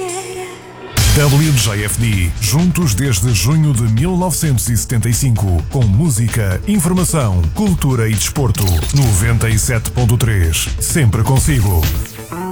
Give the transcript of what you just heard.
WJFD, juntos desde junho de 1975, com música, informação, cultura e desporto. 97.3, sempre consigo.